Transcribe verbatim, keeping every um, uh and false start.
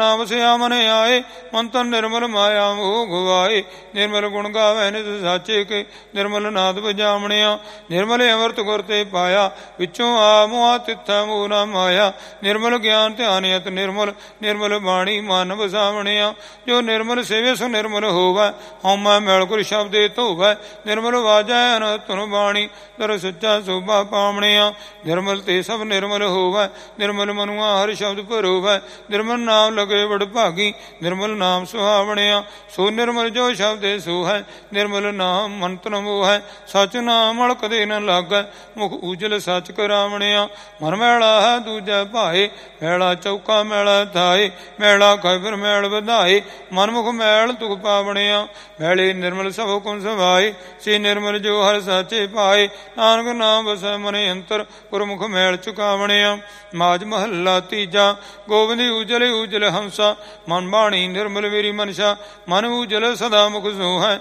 ਨਾਮ ਸਿਆ ਮਨ ਆਏ ਮਨ ਤਨ ਨਿਰਮਲ ਮਾਇਆ ਮੋਹ ਗਵਾਏ। ਨਿਰਮਲ ਗੁਣ ਗਾਵੇ ਨਿਤ ਸਾਚੇ ਕੇ ਨਿਰਮਲ ਨਾਦ ਵਜਾਵਣਿਆ। ਨਿਰਮਲ ਅਮਰਤ ਗੁਰ ਤੇ ਪਾਇਆ ਵਿੱਚੋਂ ਆ ਮੁਆ ਤਿੱਥਾ ਮੋਹ ਨਾ ਮਾਇਆ। ਨਿਰਮਲ ਗਿਆਨ ਧਿਆਨ ਅਤ ਨਿਰਮਲ ਨਿਰਮਲ ਬਾਣੀ ਮਨ ਵਸਾਵਣਿਆ। ਜੋ ਨਿਰਮਲ ਸੇਵੇ ਸੋ ਨਿਰਮਲ ਹੋਵੈ ਹਉਮੈ ਮੈਲ ਗੁਰ ਸ਼ਬਦੇ ਧੋਵੈ। ਨਿਰਮਲ ਵਾਜੈ ਅਨਹਦ ਧੁਨ ਬਾਣੀ ਦਰ ਸੱਚਾ ਸੋਭਾ ਪਾਵਣਿਆ। ਨਿਰਮਲ ਤੇ ਸਭ ਨਿਰਮਲ ਹੋਵੈ ਨਿਰਮਲ ਮਨੁਆ ਹਰ ਸ਼ਬਦ ਭਰੋਵੈ। ਨਿਰਮਲ ਨਾਮ ਲਗੇ ਵਡ ਭਾਗੀ ਨਿਰਮਲ ਨਾਮ ਸੁਹਾਵਣਿਆ। ਸੋ ਨਿਰਮਲ ਜੋ ਸ਼ਬਦੇ ਸੋ ਹੈ ਨਿਰਮਲ ਨਾਮ ਮਨ ਤਨ ਮੋਹ ਹੈ। ਸਚ ਨਾਮ ਅਲ ਕਦੇ ਨ ਲਾਗੈ ਮੁਖ ਉਜਲ ਸਚ ਕਰਾਵਣਿਆ। ਮਨ ਮੈਲਾ ਹੈ ਦੂਜੈ ਭਾਏ ਮੈਲਾ ਚੌਕਾ ਮੈਲਾ ਥਾਏ। ਮੈਲਾ ਖੈਬਰ ਮੈਲ ਵਧਾਏ ਮਨ ਮੁਖ ਮੈਲ ਤੁਖ ਪਾਵਣਿਆ। ਮੈਲੇ ਨਿਰਮਲ ਸਭ ਹੁਕਮ ਸਵਾਏ ਸੇ ਨਿਰਮਲ ਜੋ ਹਰ ਸਾਚੇ ਪਾਏ। ਨਾਨਕ ਨਾਮ ਵਸੈ ਮਨੇ ਅੰਤਰ ਗੁਰਮੁਖ ਮੈਲ ਚੁਕਾਵਣਿਆ। ਮਾਝ ਮਹੱਲਾ ਤੀਜਾ। ਗੋਬਿੰਦ ਉਜਲ ਉਜਲ ਹੰਸਾ ਮਨ ਬਾਣੀ ਨਿਰਮਲ ਮੇਰੀ ਮਨਸ਼ਾ। ਮਨ ਉਜਲ ਸਦਾ ਮੁਖ ਸੋ ਹੈ